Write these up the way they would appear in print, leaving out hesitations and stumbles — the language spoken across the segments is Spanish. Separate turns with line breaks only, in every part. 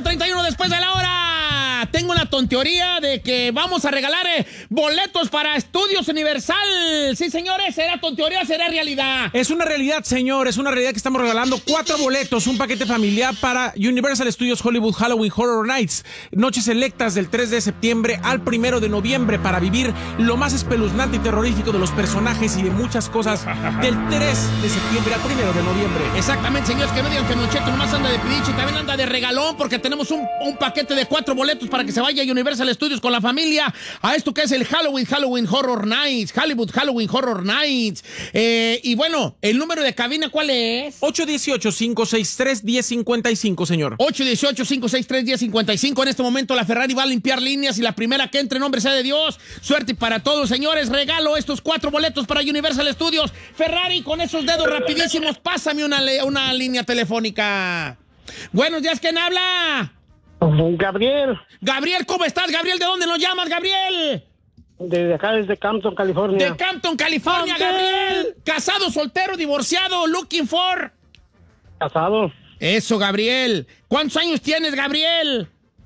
8:31 después de la hora. Tengo una tonteoría de que vamos a regalar boletos para Estudios Universal. Sí, señores, ¿será tonteoría o será realidad?
Es una realidad, señor. Es una realidad que estamos regalando 4 boletos, un paquete familiar para Universal Studios Hollywood Halloween Horror Nights. Noches selectas del 3 de septiembre al 1 de noviembre para vivir lo más espeluznante y terrorífico de los personajes y de muchas cosas del 3 de septiembre al 1 de noviembre.
Exactamente, señores, que no digan que Don Cheto nomás anda de pidiche, también anda de regalón porque tenemos un paquete de 4 boletos para que se vaya a Universal Studios con la familia a esto que es el Halloween Horror Nights, Hollywood Halloween Horror Nights. Y bueno, el número de cabina, ¿cuál es?
818-563-1055, señor.
818-563-1055. En este momento la Ferrari va a limpiar líneas y la primera que entre, nombre sea de Dios. Suerte para todos, señores. Regalo estos 4 boletos para Universal Studios. Ferrari, con esos dedos rapidísimos, pásame una línea telefónica. Buenos días, ¿quién habla?
Gabriel.
Gabriel, ¿cómo estás, Gabriel? ¿De dónde nos llamas, Gabriel?
Desde acá, desde Campton, California.
De Campton, California, Gabriel. ¿Casado, soltero, divorciado, looking for?
Casado.
Eso, Gabriel. ¿Cuántos años tienes, Gabriel?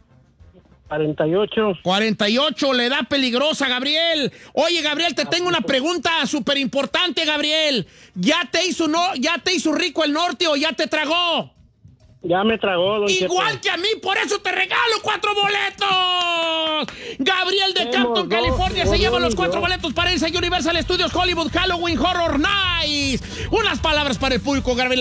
48.
48, la edad peligrosa, Gabriel. Oye, Gabriel, te tengo una pregunta súper importante, Gabriel. ¿Ya te hizo rico el norte o ya te tragó?
Ya me tragó, don
Igual
Cheto.
que a mí, por eso te regalo 4 boletos. Gabriel de Campton, California, se lleva los 4 boletos para irse a Universal Studios Hollywood Halloween Horror Nights. Unas palabras para el público, Gabriel.